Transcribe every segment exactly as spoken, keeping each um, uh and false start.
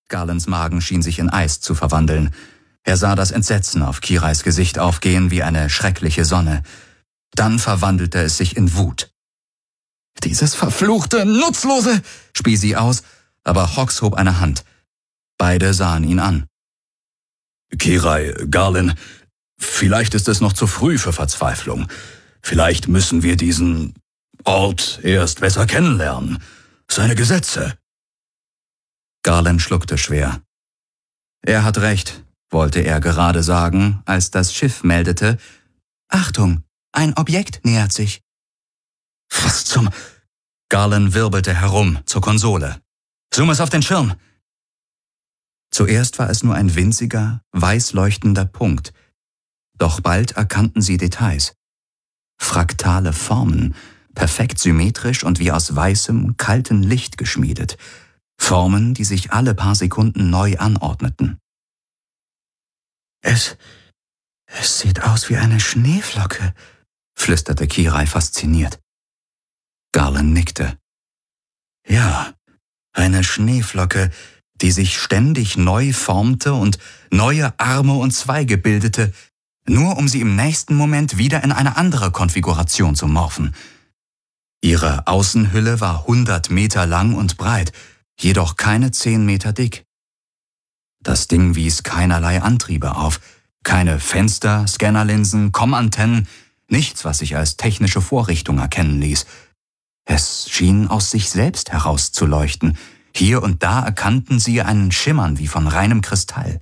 Garlands Magen schien sich in Eis zu verwandeln. Er sah das Entsetzen auf Kirais Gesicht aufgehen wie eine schreckliche Sonne. Dann verwandelte es sich in Wut. »Dieses verfluchte, Nutzlose«, spie sie aus, aber Hawks hob eine Hand. Beide sahen ihn an. »Kirai, Garland, vielleicht ist es noch zu früh für Verzweiflung. Vielleicht müssen wir diesen Ort erst besser kennenlernen. Seine Gesetze.« Garland schluckte schwer. Er hat recht, wollte er gerade sagen, als das Schiff meldete: »Achtung, ein Objekt nähert sich.« »Was zum...« Garland wirbelte herum zur Konsole. »Zoom es auf den Schirm!« Zuerst war es nur ein winziger, weiß leuchtender Punkt. Doch bald erkannten sie Details. Fraktale Formen, perfekt symmetrisch und wie aus weißem, kaltem Licht geschmiedet. Formen, die sich alle paar Sekunden neu anordneten. »Es... es sieht aus wie eine Schneeflocke«, flüsterte Kirai fasziniert. Garland nickte. »Ja, eine Schneeflocke, die sich ständig neu formte und neue Arme und Zweige bildete, nur um sie im nächsten Moment wieder in eine andere Konfiguration zu morphen. Ihre Außenhülle war hundert Meter lang und breit, jedoch keine zehn Meter dick. Das Ding wies keinerlei Antriebe auf, keine Fenster, Scannerlinsen, Kommantennen, nichts, was sich als technische Vorrichtung erkennen ließ. Es schien aus sich selbst herauszuleuchten. Hier und da erkannten sie einen Schimmern wie von reinem Kristall.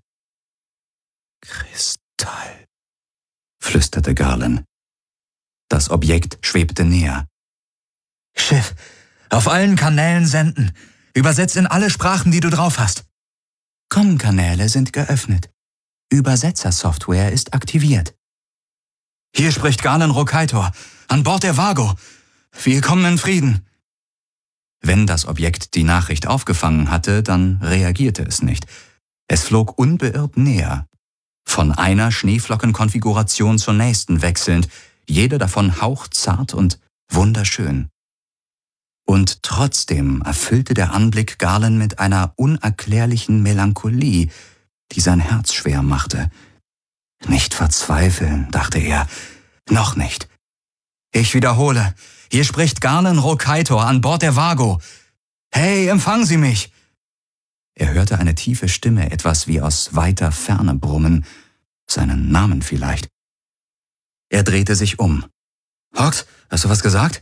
»Kristall«, flüsterte Garland. Das Objekt schwebte näher. »Schiff, auf allen Kanälen senden. Übersetz in alle Sprachen, die du drauf hast.« »Com-Kanäle sind geöffnet. Übersetzersoftware ist aktiviert.« »Hier spricht Garland Rokaitor, an Bord der Vago. Willkommen in Frieden.« Wenn das Objekt die Nachricht aufgefangen hatte, dann reagierte es nicht. Es flog unbeirrt näher, von einer Schneeflockenkonfiguration zur nächsten wechselnd, jede davon hauchzart und wunderschön. Und trotzdem erfüllte der Anblick Garland mit einer unerklärlichen Melancholie, die sein Herz schwer machte. »Nicht verzweifeln«, dachte er, »noch nicht. Ich wiederhole, hier spricht Garland Rokaitor an Bord der Vago. Hey, empfangen Sie mich!« Er hörte eine tiefe Stimme, etwas wie aus weiter Ferne brummen, seinen Namen vielleicht. Er drehte sich um. »Hawks, hast du was gesagt?«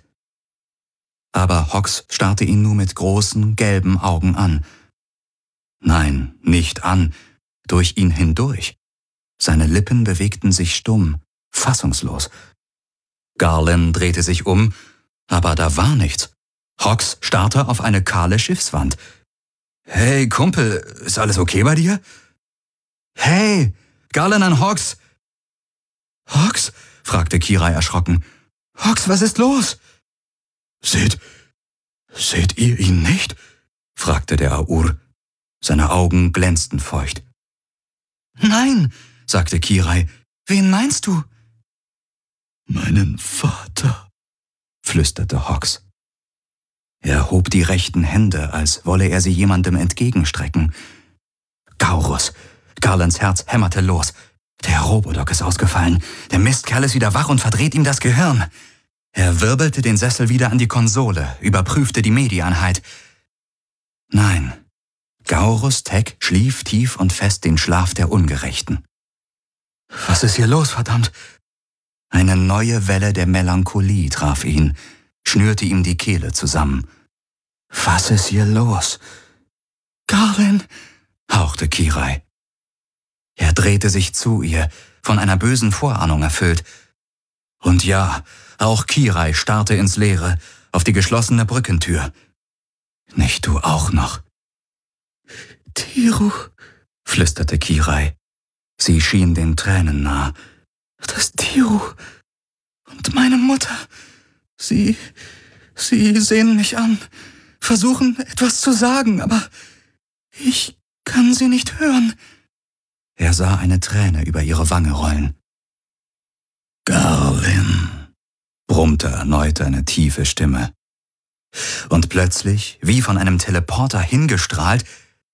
Aber Hawks starrte ihn nur mit großen, gelben Augen an. Nein, nicht an, durch ihn hindurch. Seine Lippen bewegten sich stumm, fassungslos. Garland drehte sich um, aber da war nichts. Hawks starrte auf eine kahle Schiffswand. »Hey, Kumpel, ist alles okay bei dir?« »Hey, Garland an Hawks!« »Hawks?« fragte Kirai erschrocken. »Hawks, was ist los?« »Seht, seht ihr ihn nicht?« fragte der Aur. Seine Augen glänzten feucht. »Nein«, sagte Kirai. »Wen meinst du?« »Meinen Vater«, flüsterte Hawks. Er hob die rechten Hände, als wolle er sie jemandem entgegenstrecken. Gaurus. Garlands Herz hämmerte los. Der Robodoc ist ausgefallen. Der Mistkerl ist wieder wach und verdreht ihm das Gehirn. Er wirbelte den Sessel wieder an die Konsole, überprüfte die Medieneinheit. Nein, Gaurus Tech schlief tief und fest den Schlaf der Ungerechten. »Was ist hier los, verdammt?« Eine neue Welle der Melancholie traf ihn, schnürte ihm die Kehle zusammen. »Was ist hier los?« »Garland«, hauchte Kirai. Er drehte sich zu ihr, von einer bösen Vorahnung erfüllt. Und ja, auch Kirai starrte ins Leere, auf die geschlossene Brückentür. »Nicht du auch noch?« »Tiru«, flüsterte Kirai. Sie schien den Tränen nah. »Das Tiru und meine Mutter, sie, sie sehen mich an, versuchen etwas zu sagen, aber ich kann sie nicht hören.« Er sah eine Träne über ihre Wange rollen. »Garland«, brummte erneut eine tiefe Stimme. Und plötzlich, wie von einem Teleporter hingestrahlt,